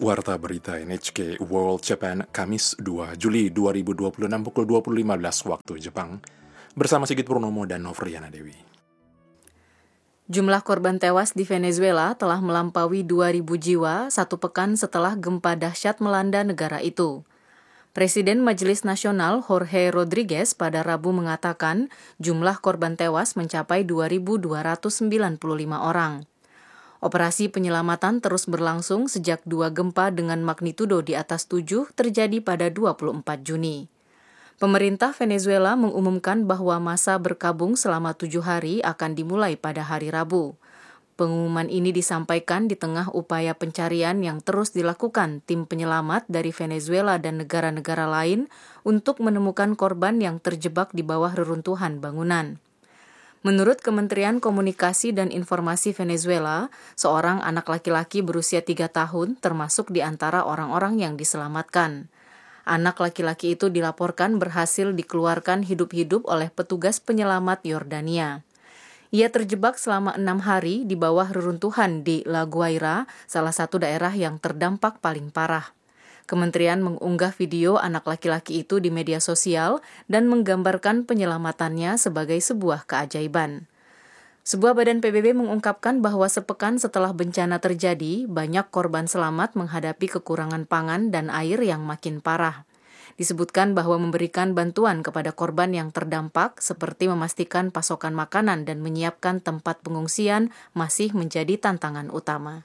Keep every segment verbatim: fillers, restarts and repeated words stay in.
Warta Berita N H K World Japan, Kamis dua Juli dua ribu dua puluh enam pukul dua puluh lima belas waktu Jepang, bersama Sigit Purnomo dan Novriana Dewi. Jumlah korban tewas di Venezuela telah melampaui dua ribu jiwa satu pekan setelah gempa dahsyat melanda negara itu. Presiden Majelis Nasional Jorge Rodriguez pada Rabu mengatakan jumlah korban tewas mencapai dua ribu dua ratus sembilan puluh lima orang. Operasi penyelamatan terus berlangsung sejak dua gempa dengan magnitudo di atas tujuh terjadi pada dua puluh empat Juni. Pemerintah Venezuela mengumumkan bahwa masa berkabung selama tujuh hari akan dimulai pada hari Rabu. Pengumuman ini disampaikan di tengah upaya pencarian yang terus dilakukan tim penyelamat dari Venezuela dan negara-negara lain untuk menemukan korban yang terjebak di bawah reruntuhan bangunan. Menurut Kementerian Komunikasi dan Informasi Venezuela, seorang anak laki-laki berusia tiga tahun termasuk di antara orang-orang yang diselamatkan. Anak laki-laki itu dilaporkan berhasil dikeluarkan hidup-hidup oleh petugas penyelamat Yordania. Ia terjebak selama enam hari di bawah reruntuhan di La Guaira, salah satu daerah yang terdampak paling parah. Kementerian mengunggah video anak laki-laki itu di media sosial dan menggambarkan penyelamatannya sebagai sebuah keajaiban. Sebuah badan P B B mengungkapkan bahwa sepekan setelah bencana terjadi, banyak korban selamat menghadapi kekurangan pangan dan air yang makin parah. Disebutkan bahwa memberikan bantuan kepada korban yang terdampak seperti memastikan pasokan makanan dan menyiapkan tempat pengungsian masih menjadi tantangan utama.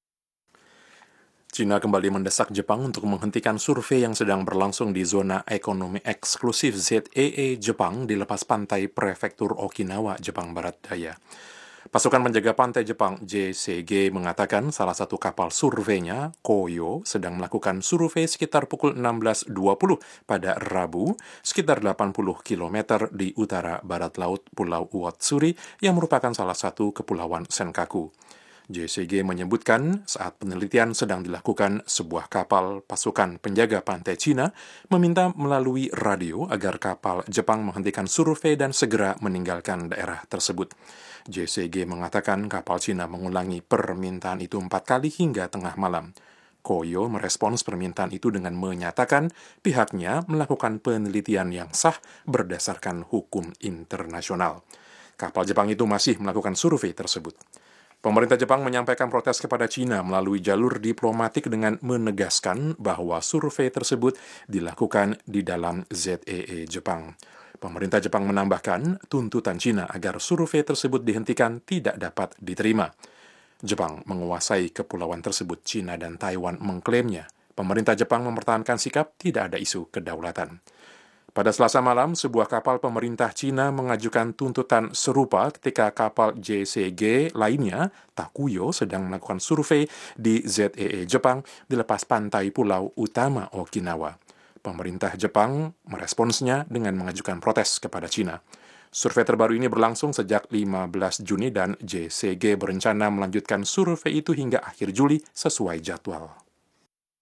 China kembali mendesak Jepang untuk menghentikan survei yang sedang berlangsung di zona ekonomi eksklusif Z E E Jepang di lepas pantai prefektur Okinawa, Jepang Barat Daya. Pasukan penjaga pantai Jepang J C G mengatakan salah satu kapal surveinya, Koyo, sedang melakukan survei sekitar pukul enam belas dua puluh pada Rabu, sekitar delapan puluh kilometer di utara barat laut Pulau Uotsuri yang merupakan salah satu kepulauan Senkaku. J C G menyebutkan saat penelitian sedang dilakukan, sebuah kapal pasukan penjaga pantai Cina meminta melalui radio agar kapal Jepang menghentikan survei dan segera meninggalkan daerah tersebut. J C G mengatakan kapal Cina mengulangi permintaan itu empat kali hingga tengah malam. Koyo merespons permintaan itu dengan menyatakan pihaknya melakukan penelitian yang sah berdasarkan hukum internasional. Kapal Jepang itu masih melakukan survei tersebut. Pemerintah Jepang menyampaikan protes kepada China melalui jalur diplomatik dengan menegaskan bahwa survei tersebut dilakukan di dalam Z E E Jepang. Pemerintah Jepang menambahkan tuntutan China agar survei tersebut dihentikan tidak dapat diterima. Jepang menguasai kepulauan tersebut. China dan Taiwan mengklaimnya. Pemerintah Jepang mempertahankan sikap tidak ada isu kedaulatan. Pada Selasa malam, sebuah kapal pemerintah Cina mengajukan tuntutan serupa ketika kapal J C G lainnya, Takuyo, sedang melakukan survei di Z E E Jepang di lepas pantai pulau utama Okinawa. Pemerintah Jepang meresponsnya dengan mengajukan protes kepada Cina. Survei terbaru ini berlangsung sejak lima belas Juni dan J C G berencana melanjutkan survei itu hingga akhir Juli sesuai jadwal.